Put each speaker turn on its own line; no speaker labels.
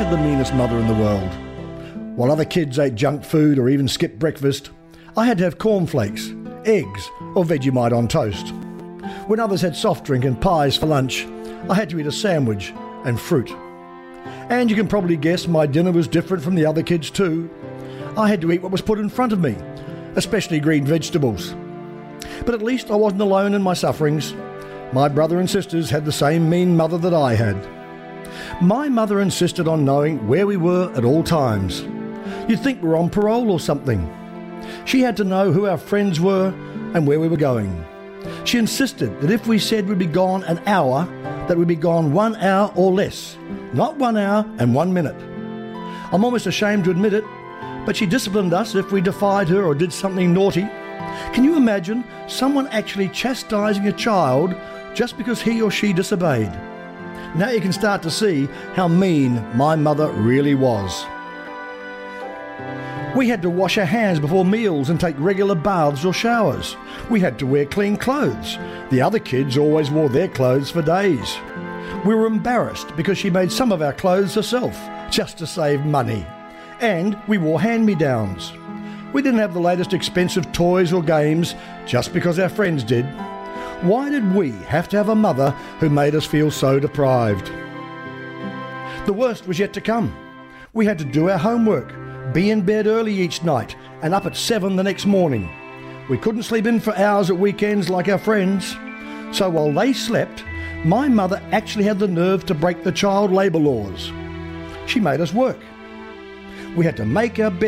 had the meanest mother in the world. While other kids ate junk food or even skipped breakfast, I had to have cornflakes, eggs or Vegemite on toast. When others had soft drink and pies for lunch, I had to eat a sandwich and fruit. And you can probably guess my dinner was different from the other kids too. I had to eat what was put in front of me, especially green vegetables. But at least I wasn't alone in my sufferings. My brother and sisters had the same mean mother that I had. My mother insisted on knowing where we were at all times. You'd think we were on parole or something. She had to know who our friends were and where we were going. She insisted that if we said we'd be gone an hour, that we'd be gone 1 hour or less, not 1 hour and 1 minute. I'm almost ashamed to admit it, but she disciplined us if we defied her or did something naughty. Can you imagine someone actually chastising a child just because he or she disobeyed? Now you can start to see how mean my mother really was. We had to wash our hands before meals and take regular baths or showers. We had to wear clean clothes. The other kids always wore their clothes for days. We were embarrassed because she made some of our clothes herself, just to save money. And we wore hand-me-downs. We didn't have the latest expensive toys or games just because our friends did. Why did we have to have a mother who made us feel so deprived? The worst was yet to come. We had to do our homework, be in bed early each night and up at 7 the next morning. We couldn't sleep in for hours at weekends like our friends. So while they slept, my mother actually had the nerve to break the child labour laws. She made us work. We had to make our bed